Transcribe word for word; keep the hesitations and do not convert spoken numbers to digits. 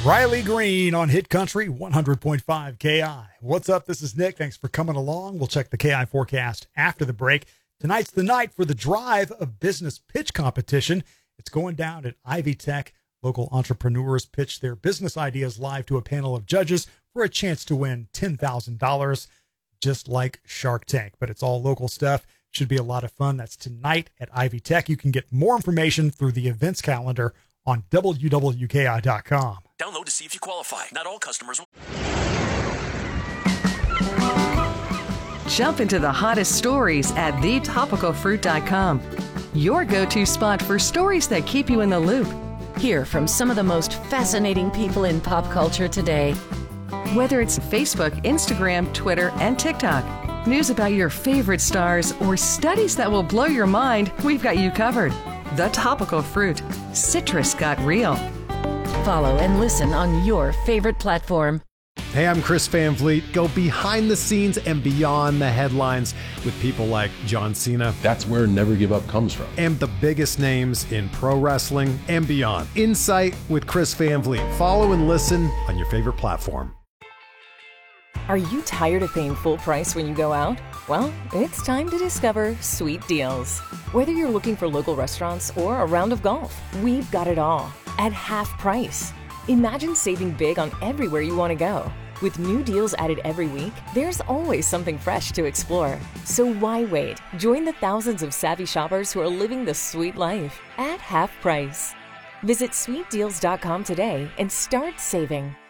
Riley Green on Hit Country one hundred point five K I. What's up? This is Nick. Thanks for coming along. We'll check the K I forecast after the break. Tonight's the night for the Drive a Business Pitch Competition. It's going down at Ivy Tech. Local entrepreneurs pitch their business ideas live to a panel of judges for a chance to win ten thousand dollars, just like Shark Tank. But it's all local stuff. Should be a lot of fun. That's tonight at Ivy Tech. You can get more information through the events calendar on W W K I dot com. Download to see if you qualify. Not all customers will. Jump into the hottest stories at the topical fruit dot com. Your go-to spot for stories that keep you in the loop. Hear from some of the most fascinating people in pop culture today. Whether it's Facebook, Instagram, Twitter, and TikTok, news about your favorite stars, or studies that will blow your mind, we've got you covered. The Topical Fruit. Citrus got real. Follow and listen on your favorite platform. Hey, I'm Chris Van Vliet. Go behind the scenes and beyond the headlines with people like John Cena. That's where Never Give Up comes from. And the biggest names in pro wrestling and beyond. Insight with Chris Van Vliet. Follow and listen on your favorite platform. Are you tired of paying full price when you go out? Well, it's time to discover Sweet Deals. Whether you're looking for local restaurants or a round of golf, we've got it all at half price. Imagine saving big on everywhere you want to go. With new deals added every week, there's always something fresh to explore. So why wait? Join the thousands of savvy shoppers who are living the sweet life at half price. Visit sweet deals dot com today and start saving.